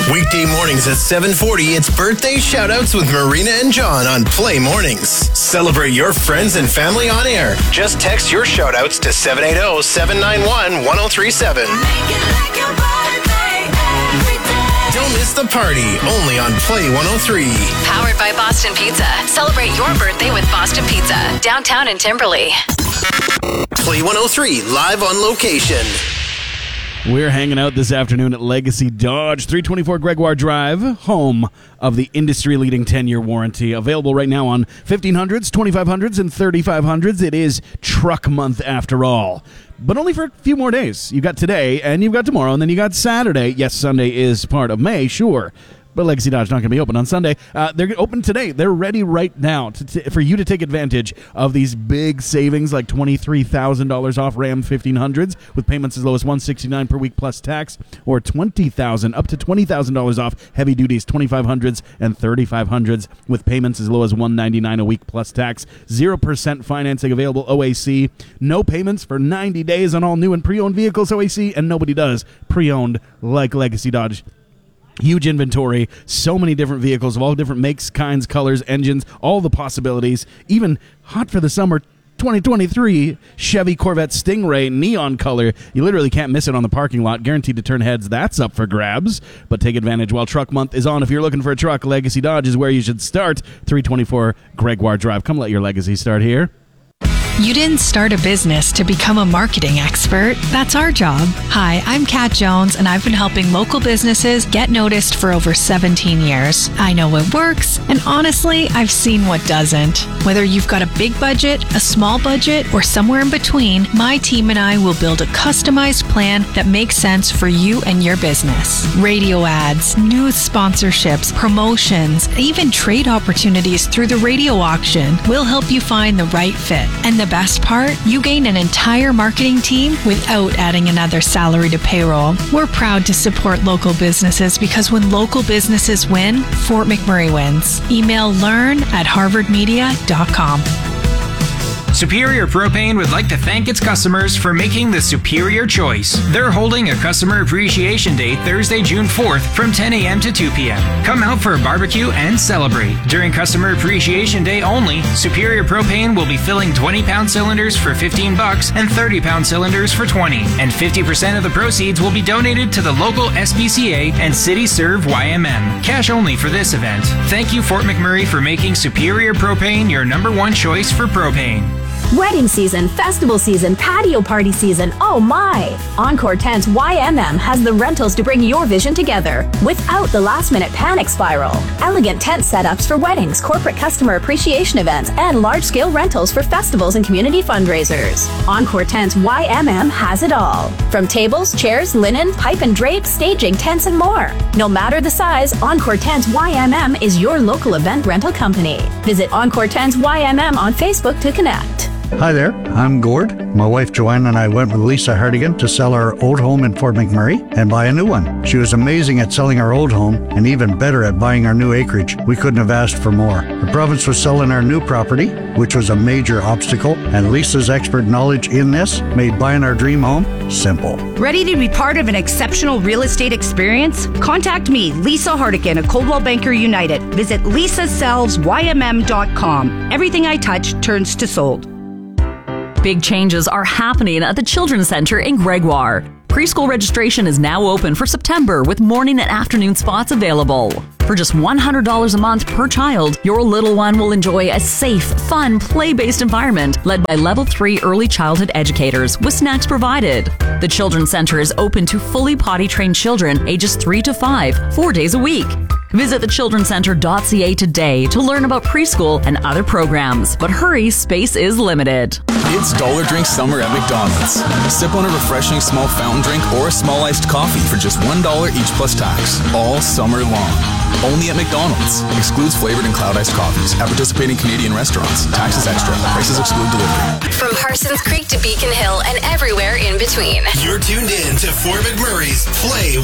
Weekday mornings at 7:40, it's birthday shoutouts with Marina and John on Play Mornings. Celebrate your friends and family on air. Just text your shoutouts to 780-791-1037. Don't miss the party, only on Play 103. Powered by Boston Pizza. Celebrate your birthday with Boston Pizza. Downtown in Timberley. Play 103, live on location. We're hanging out this afternoon at Legacy Dodge, 324 Gregoire Drive, home of the industry-leading 10-year warranty. Available right now on 1500s, 2500s, and 3500s. It is truck month after all. But only for a few more days. You got today, and you've got tomorrow, and then you got Saturday. Yes, Sunday is part of May, sure. But Legacy Dodge not going to be open on Sunday. They're open today. They're ready right now for you to take advantage of these big savings, like $23,000 off Ram 1500s with payments as low as $169 per week plus tax, or $20,000 up to $20,000 off heavy duties 2500s and 3500s with payments as low as $199 a week plus tax. 0% financing available OAC. No payments for 90 days on all new and pre-owned vehicles OAC, and nobody does pre-owned like Legacy Dodge. Huge inventory, so many different vehicles of all different makes, kinds, colors, engines, all the possibilities. Even hot for the summer 2023 Chevy Corvette Stingray neon color. You literally can't miss it on the parking lot. Guaranteed to turn heads. That's up for grabs. But take advantage while truck month is on. If you're looking for a truck, Legacy Dodge is where you should start. 324 Gregoire Drive. Come let your legacy start here. You didn't start a business to become a marketing expert. That's our job. Hi, I'm Kat Jones, and I've been helping local businesses get noticed for over 17 years. I know what works, and honestly, I've seen what doesn't. Whether you've got a big budget, a small budget, or somewhere in between, my team and I will build a customized plan that makes sense for you and your business. Radio ads, news sponsorships, promotions, even trade opportunities through the radio auction will help you find the right fit. And the best part, you gain an entire marketing team without adding another salary to payroll. We're proud to support local businesses because when local businesses win, Fort McMurray wins. Email learn@harvardmedia.com. Superior Propane would like to thank its customers for making the superior choice. They're holding a Customer Appreciation Day Thursday, June 4th from 10 a.m. to 2 p.m. Come out for a barbecue and celebrate. During Customer Appreciation Day only, Superior Propane will be filling 20-pound cylinders for $15 and 30-pound cylinders for $20. And 50% of the proceeds will be donated to the local SPCA and City Serve YMM. Cash only for this event. Thank you, Fort McMurray, for making Superior Propane your #1 choice for propane. Wedding season, festival season, patio party season, oh my! Encore Tents YMM has the rentals to bring your vision together without the last-minute panic spiral. Elegant tent setups for weddings, corporate customer appreciation events, and large-scale rentals for festivals and community fundraisers. Encore Tents YMM has it all. From tables, chairs, linen, pipe and drape, staging, tents, and more. No matter the size, Encore Tents YMM is your local event rental company. Visit Encore Tents YMM on Facebook to connect. Hi there, I'm Gord. My wife Joanne and I went with Lisa Hardigan to sell our old home in Fort McMurray and buy a new one. She was amazing at selling our old home and even better at buying our new acreage. We couldn't have asked for more. The province was selling our new property, which was a major obstacle, and Lisa's expert knowledge in this made buying our dream home simple. Ready to be part of an exceptional real estate experience? Contact me, Lisa Hardigan of Coldwell Banker United. Visit lisasellsYMM.com. Everything I touch turns to sold. Big changes are happening at the Children's Center in Gregoire. Preschool registration is now open for September with morning and afternoon spots available. For just $100 a month per child, your little one will enjoy a safe, fun, play-based environment led by Level 3 early childhood educators with snacks provided. The Children's Center is open to fully potty-trained children ages 3 to 5, 4 days a week. Visit thechildrencenter.ca today to learn about preschool and other programs. But hurry, space is limited. It's Dollar Drink Summer at McDonald's. Sip on a refreshing small fountain drink or a small iced coffee for just $1 each plus tax, all summer long. Only at McDonald's. Excludes flavored and cloud iced coffees at participating Canadian restaurants. Taxes extra. Prices exclude delivery. From Parsons Creek to Beacon Hill and everywhere in between. You're tuned in to Fort McMurray's Play